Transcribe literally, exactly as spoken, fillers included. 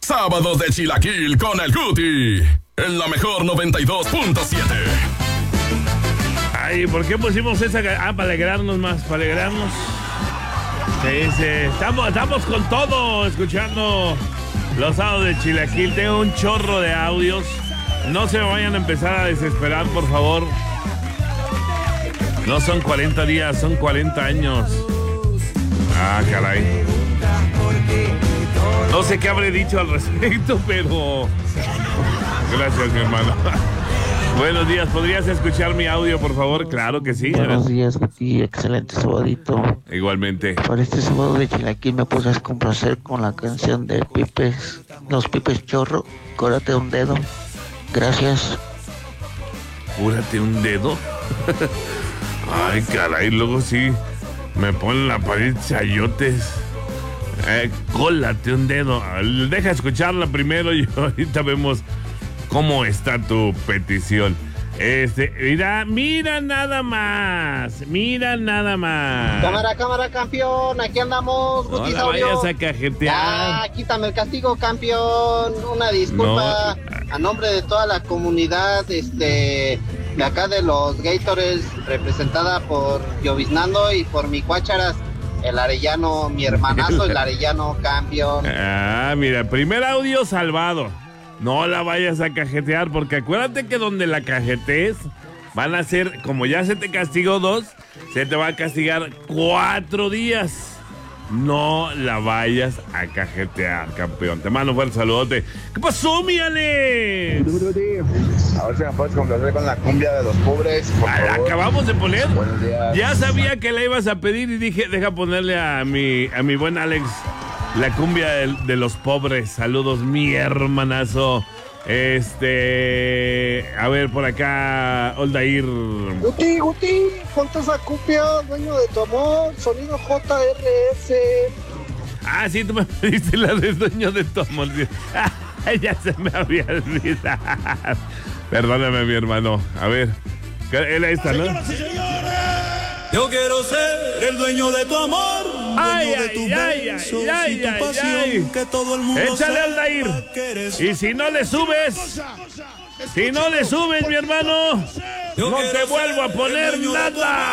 Sábados de Chilaquil con el Cuti. En la mejor noventa y dos punto siete. Ay, ¿por qué pusimos esa? Ah, para alegrarnos más, para alegrarnos. Sí, sí. Estamos, estamos con todo, escuchando los sábados de Chilaquil. Tengo un chorro de audios. No se me vayan a empezar a desesperar, por favor. No son cuarenta días, son cuarenta años. Ah, caray. No sé qué habré dicho al respecto, pero... Gracias, mi hermano. Buenos días, ¿podrías escuchar mi audio, por favor? Claro que sí. Buenos días, Guti, excelente sabadito. Igualmente. Para este sábado de Chilaquil me podrás complacer con la canción de Pipes, los Pipes Chorro, Córate un dedo. Gracias. Cúrate un dedo. Ay, caray, luego sí me ponen la pared chayotes. Eh, cólate un dedo. Deja escucharla primero y ahorita vemos cómo está tu petición. Este, mira, mira nada más. Mira nada más. Cámara, cámara, campeón. Aquí andamos. No la vayas a cajetear. Ah, quítame el castigo, campeón. Una disculpa no. A nombre de toda la comunidad, este, de acá de los Gators, representada por Lloviznando y por mi Cuácharas, el Arellano, mi hermanazo, el Arellano, campeón. Ah, mira, primer audio salvado. No la vayas a cajetear, porque acuérdate que donde la cajetees van a ser, como ya se te castigó dos, se te va a castigar cuatro días. No la vayas a cajetear, campeón. Te mando un fuerte saludote. ¿Qué pasó, mi Alex? A ver si me puedes complacer con la cumbia de los pobres, por Ah, la favor. acabamos de poner. Buenos días. Ya sabía que la ibas a pedir y dije, deja ponerle a mi, a mi buen Alex la cumbia de, de los pobres. Saludos, mi hermanazo. Este, a ver, por acá, Oldair. Guti, Guti, ponte esa cumbia, dueño de tu amor, sonido J R S. Ah, sí, tú me pediste la de dueño de tu amor. Ya se me había olvidado. Perdóname, mi hermano. A ver, él ahí está, ¿no? Señoras y señores, yo quiero ser el dueño de tu amor. Ay, dueño de tus ay, besos ay, ay, y tu ay, pasión, ay. que todo el mundo Échale, sepa Aldair. que eres Y si no le subes, si no le subes, mi hermano, Yo no quiero te vuelvo a ser poner el dueño de tu nada.